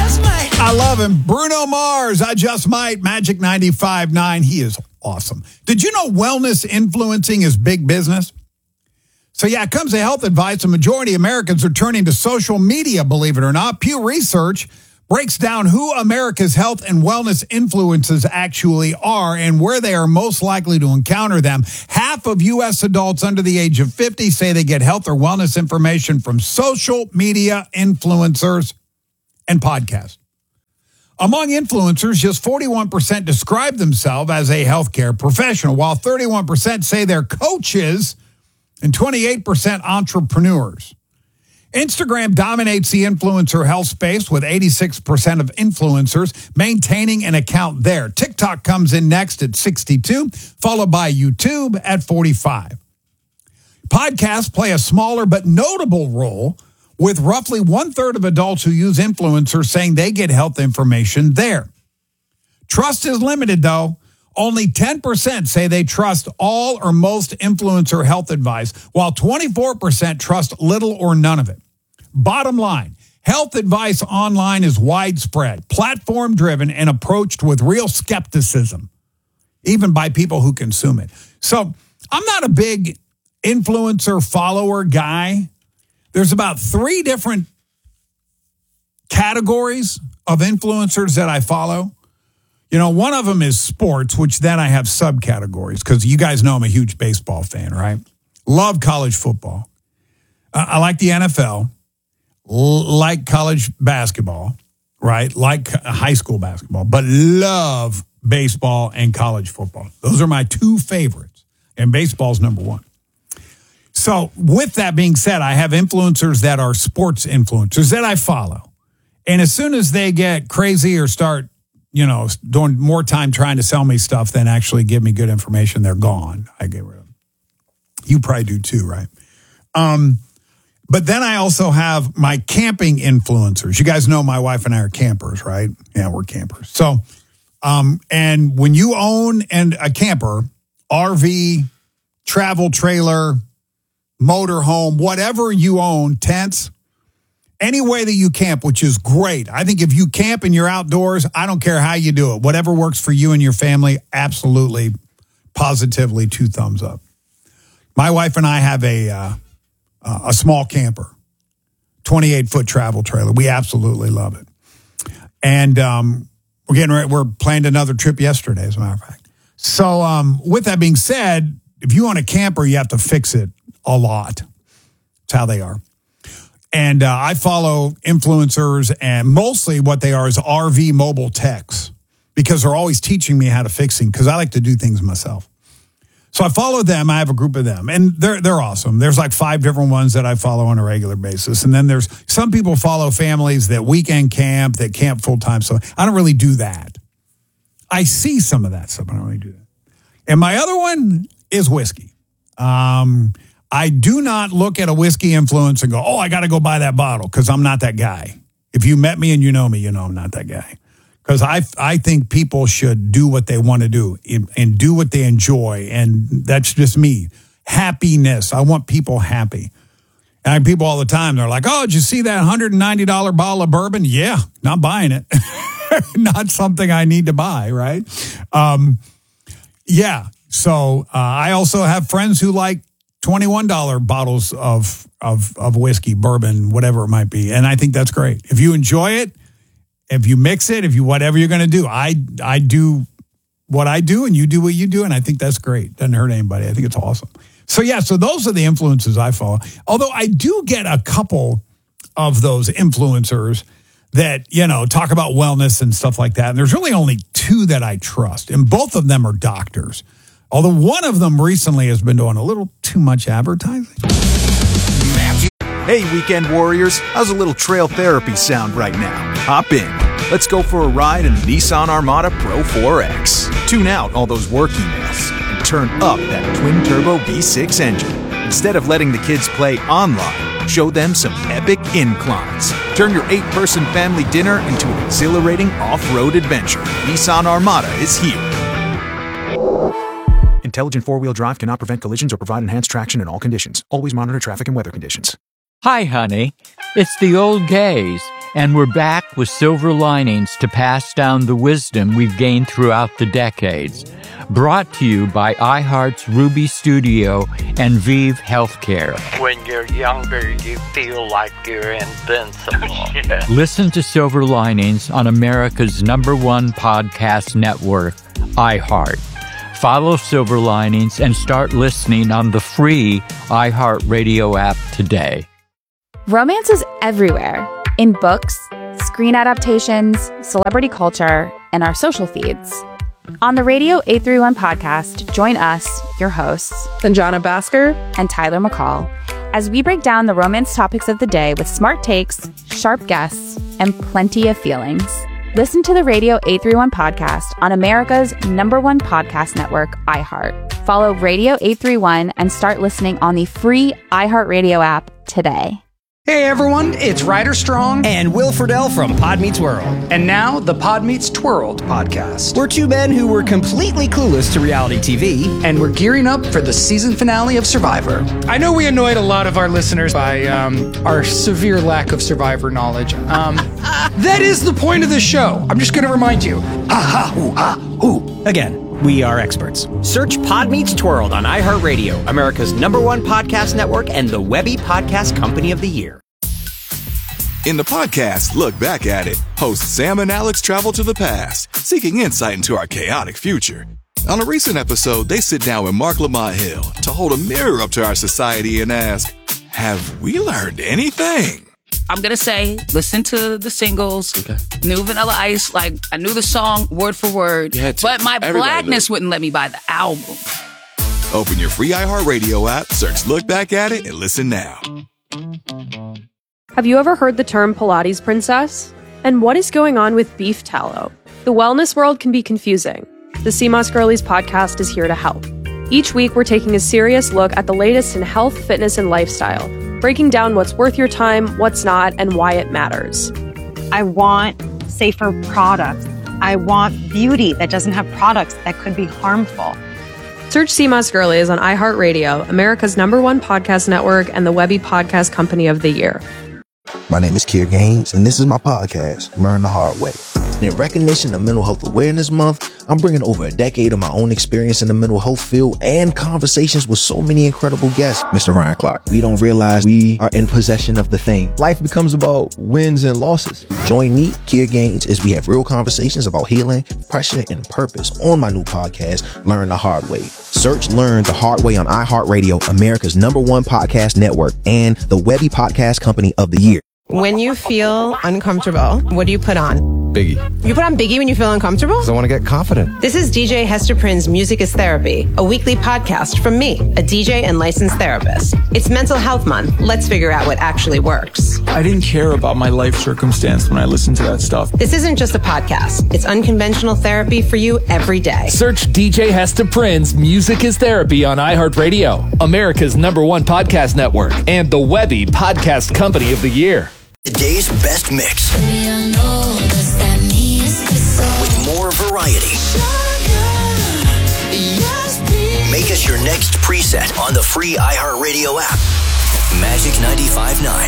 I love him. Bruno Mars, I Just Might, Magic 95.9. He is awesome. Did you know wellness influencing is big business? So yeah, it comes to health advice. A majority of Americans are turning to social media, believe it or not. Pew Research breaks down who America's health and wellness influences actually are and where they are most likely to encounter them. Half of U.S. adults under the age of 50 say they get health or wellness information from social media influencers and podcasts. Among influencers, just 41% describe themselves as a healthcare professional, while 31% say they're coaches and 28% entrepreneurs. Instagram dominates the influencer health space with 86% of influencers maintaining an account there. TikTok comes in next at 62, followed by YouTube at 45. Podcasts play a smaller but notable role, with roughly 1/3 of adults who use influencers saying they get health information there. Trust is limited, though. Only 10% say they trust all or most influencer health advice, while 24% trust little or none of it. Bottom line, health advice online is widespread, platform-driven, and approached with real skepticism, even by people who consume it. So I'm not a big influencer follower guy. There's about 3 different categories of influencers that I follow. You know, one of them is sports, which then I have subcategories because you guys know I'm a huge baseball fan, right? Love college football. I like the NFL, like college basketball, right? Like high school basketball, but love baseball and college football. Those are my 2 favorites, and baseball's number 1. So with that being said, I have influencers that are sports influencers that I follow. And as soon as they get crazy or start, you know, doing more time trying to sell me stuff than actually give me good information, they're gone. I get rid of them. You probably do too, right? But then I also have my camping influencers. You guys know my wife and I are campers, right? Yeah, we're campers. So, and when you own a camper, RV, travel trailer, motorhome, whatever you own, tents, any way that you camp, which is great. I think if you camp and you're outdoors, I don't care how you do it. Whatever works for you and your family, absolutely, positively 2 thumbs up. My wife and I have a small camper, 28-foot travel trailer. We absolutely love it. And we're getting ready. We're planned another trip yesterday, as a matter of fact. So with that being said, if you own a camper, you have to fix it a lot. That's how they are. And I follow influencers, and mostly what they are is RV mobile techs, because they're always teaching me how to fix things, because I like to do things myself. So I follow them. I have a group of them, and they're awesome. There's like 5 different ones that I follow on a regular basis. And then there's some people follow families that weekend camp, that camp full-time. So I don't really do that. I see some of that stuff, but I don't really do that. And my other one is whiskey. I do not look at a whiskey influence and go, oh, I got to go buy that bottle, because I'm not that guy. If you met me and you know me, you know I'm not that guy. Because I think people should do what they want to do and do what they enjoy. And that's just me. Happiness. I want people happy. And I have people all the time, they're like, oh, did you see that $190 bottle of bourbon? Yeah, not buying it. Not something I need to buy, right? Yeah. So I also have friends who like $21 bottles of whiskey, bourbon, whatever it might be. And I think that's great. If you enjoy it, if you mix it, whatever you're going to do, I do what I do and you do what you do. And I think that's great. Doesn't hurt anybody. I think it's awesome. So yeah, so those are the influencers I follow. Although I do get a couple of those influencers that, you know, talk about wellness and stuff like that. And there's really only 2 that I trust. And both of them are doctors. Although one of them recently has been doing a little too much advertising. Hey, weekend warriors, how's a little trail therapy sound right now? Hop in. Let's go for a ride in the Nissan Armada Pro 4X. Tune out all those work emails and turn up that twin-turbo V6 engine. Instead of letting the kids play online, show them some epic inclines. Turn your 8-person family dinner into an exhilarating off-road adventure. Nissan Armada is here. Intelligent four-wheel drive cannot prevent collisions or provide enhanced traction in all conditions. Always monitor traffic and weather conditions. Hi, honey. It's the old gays. And we're back with silver linings to pass down the wisdom we've gained throughout the decades. Brought to you by iHeart's Ruby Studio and Vive Healthcare. When you're younger, you feel like you're invincible. Listen to Silver Linings on America's #1 podcast network, iHeart. Follow Silver Linings and start listening on the free iHeartRadio app today. Romance is everywhere. In books, screen adaptations, celebrity culture, and our social feeds. On the Radio 831 podcast, join us, your hosts, Sanjana Bhaskar and Tyler McCall, as we break down the romance topics of the day with smart takes, sharp guests, and plenty of feelings. Listen to the Radio 831 podcast on America's #1 podcast network, iHeart. Follow Radio 831 and start listening on the free iHeartRadio app today. Hey everyone, it's Ryder Strong and Will Friedle from Pod Meets World. And now the Pod Meets Twirled podcast. We're two men who were completely clueless to reality TV. And we're gearing up for the season finale of Survivor. I know we annoyed a lot of our listeners by our severe lack of Survivor knowledge. That is the point of the show. I'm just going to remind you. Again, we are experts. Search Pod Meets Twirled on iHeartRadio, America's #1 podcast network and the Webby Podcast Company of the Year. In the podcast, Look Back at It, hosts Sam and Alex travel to the past, seeking insight into our chaotic future. On a recent episode, they sit down with Mark Lamont Hill to hold a mirror up to our society and ask, have we learned anything? I'm going to say, listen to the singles, New Vanilla Ice, like, I knew the song word for word, but my blackness wouldn't let me buy the album. Open your free iHeartRadio app, search Look Back at It, and listen now. Have you ever heard the term Pilates princess? And what is going on with beef tallow? The wellness world can be confusing. The CMOS Girlies podcast is here to help. Each week, we're taking a serious look at the latest in health, fitness, and lifestyle, breaking down what's worth your time, what's not, and why it matters. I want safer products. I want beauty that doesn't have products that could be harmful. Search CMOS Girlies on iHeartRadio, America's #1 podcast network, and the Webby Podcast Company of the Year. My name is Kier Gaines, and this is my podcast, Learn the Hard Way. In recognition of Mental Health Awareness Month, I'm bringing over a decade of my own experience in the mental health field and conversations with so many incredible guests. Mr. Ryan Clark, we don't realize we are in possession of the thing. Life becomes about wins and losses. Join me, Kier Gaines, as we have real conversations about healing, pressure, and purpose on my new podcast, Learn the Hard Way. Search Learn the Hard Way on iHeartRadio, America's #1 podcast network, and the Webby Podcast Company of the Year. When you feel uncomfortable, what do you put on? Biggie. You put on Biggie when you feel uncomfortable? Because I want to get confident. This is DJ Hester Prynne's Music is Therapy, a weekly podcast from me, a DJ and licensed therapist. It's Mental Health Month. Let's figure out what actually works. I didn't care about my life circumstance when I listened to that stuff. This isn't just a podcast. It's unconventional therapy for you every day. Search DJ Hester Prynne's Music is Therapy on iHeartRadio, America's #1 podcast network, and the Webby Podcast Company of the Year. Today's best mix. With more variety. Make us your next preset on the free iHeartRadio app. Magic 95.9.